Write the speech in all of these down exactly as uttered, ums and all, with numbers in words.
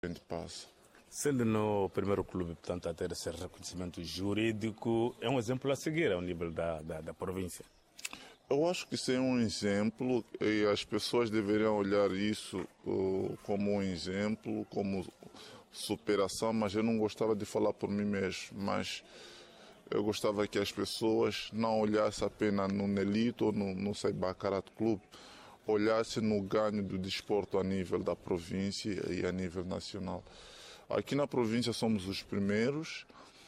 a gente passa. Sendo no primeiro clube, portanto, a ter esse reconhecimento jurídico, é um exemplo a seguir ao nível da, da, da província? Eu acho que isso é um exemplo e as pessoas deveriam olhar isso uh, como um exemplo, como superação, mas eu não gostava de falar por mim mesmo, mas eu gostava que as pessoas não olhassem apenas no Nelito ou no, no Saiba Karate Club, olhassem no ganho do desporto a nível da província e a nível nacional. Aqui na província somos os primeiros,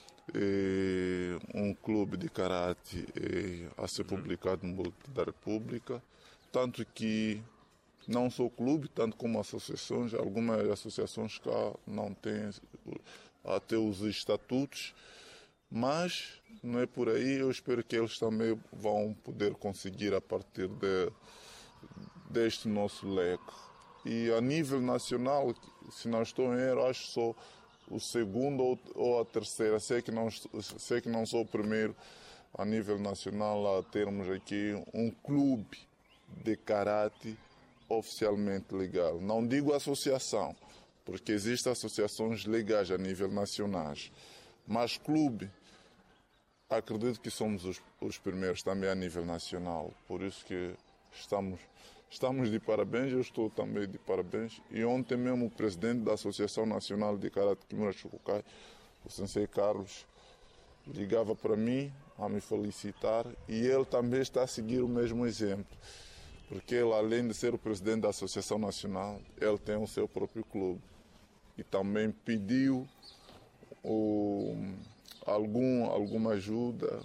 eh, um clube de karate eh, a ser publicado no Boletim da República, tanto que não só o clube, tanto como associações, algumas associações cá não têm até os estatutos, mas não é por aí, eu espero que eles também vão poder conseguir a partir de, deste nosso leque. E a nível nacional, se não estou em erro, acho que sou o segundo ou, ou a terceira, sei que, não, sei que não sou o primeiro a nível nacional a termos aqui um clube de karate oficialmente legal. Não digo associação, porque existem associações legais a nível nacional, mas clube, acredito que somos os, os primeiros também a nível nacional, por isso que estamos, estamos de parabéns, eu estou também de parabéns. E ontem mesmo o presidente da Associação Nacional de Karate Kimura Shukukai, o Sensei Carlos, ligava para mim a me felicitar e ele também está a seguir o mesmo exemplo. Porque ele, além de ser o presidente da Associação Nacional, ele tem o seu próprio clube. E também pediu o, algum, alguma ajuda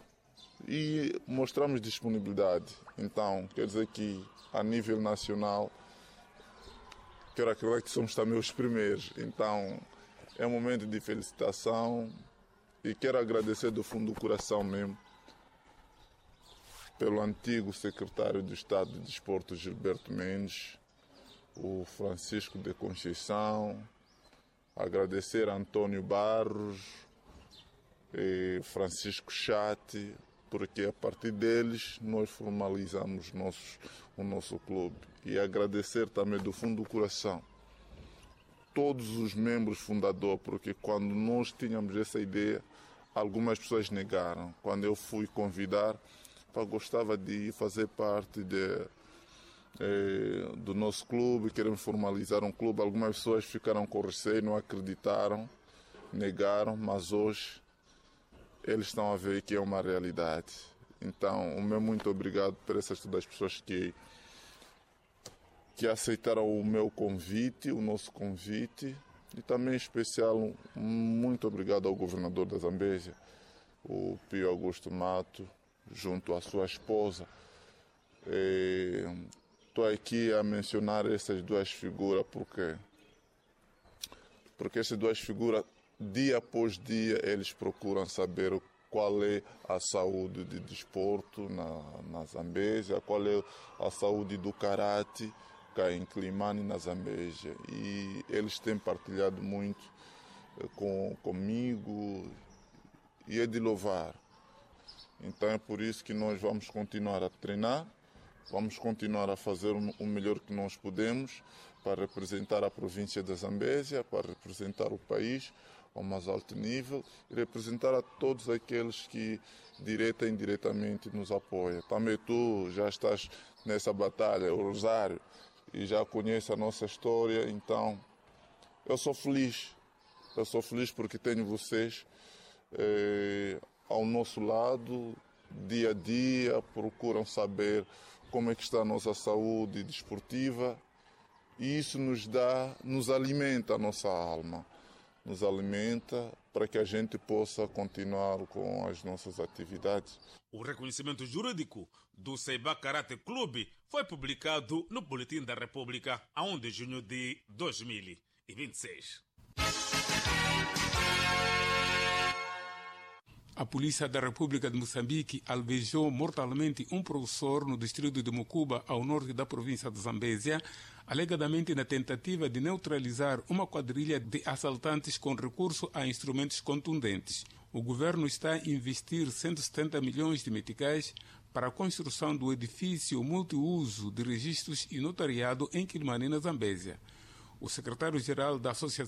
e mostramos disponibilidade. Então, quer dizer que a nível nacional, quero acreditar que somos também os primeiros. Então, é um momento de felicitação e quero agradecer do fundo do coração mesmo pelo antigo secretário de Estado de Desporto, Gilberto Mendes, o Francisco de Conceição, agradecer a Antônio Barros e Francisco Chate, porque a partir deles nós formalizamos nossos, o nosso clube. E agradecer também do fundo do coração todos os membros fundadores, porque quando nós tínhamos essa ideia, algumas pessoas negaram. Quando eu fui convidar, eu gostava de fazer parte de, eh, do nosso clube, queremos formalizar um clube. Algumas pessoas ficaram com receio, não acreditaram, negaram, mas hoje eles estão a ver que é uma realidade. Então, o meu muito obrigado por essas todas as pessoas que, que aceitaram o meu convite, o nosso convite. E também, em especial, muito obrigado ao governador da Zambésia, o Pio Augusto Mato, junto à sua esposa. Estou aqui a mencionar essas duas figuras porque, porque essas duas figuras, dia após dia, eles procuram saber qual é a saúde do desporto na, na Zambésia, qual é a saúde do karate cá em Climane, na Zambésia. E eles têm partilhado muito com, comigo e é de louvar. Então é por isso que nós vamos continuar a treinar, vamos continuar a fazer o melhor que nós podemos para representar a província da Zambésia, para representar o país ao mais alto nível e representar a todos aqueles que direta e indiretamente nos apoiam. Também tu já estás nessa batalha, o Rosário, e já conhece a nossa história, então eu sou feliz, eu sou feliz porque tenho vocês eh, ao nosso lado, dia a dia, procuram saber como é que está a nossa saúde desportiva e isso nos dá, nos alimenta a nossa alma, nos alimenta para que a gente possa continuar com as nossas atividades. O reconhecimento jurídico do Saiba Karate Clube foi publicado no Boletim da República a primeiro de junho de dois mil e vinte e seis. A Polícia da República de Moçambique alvejou mortalmente um professor no distrito de Mucuba, ao norte da província de Zambésia, alegadamente na tentativa de neutralizar uma quadrilha de assaltantes com recurso a instrumentos contundentes. O governo está a investir cento e setenta milhões de meticais para a construção do edifício multiuso de registros e notariado em Quilmane, na Zambésia. O secretário-geral da Associação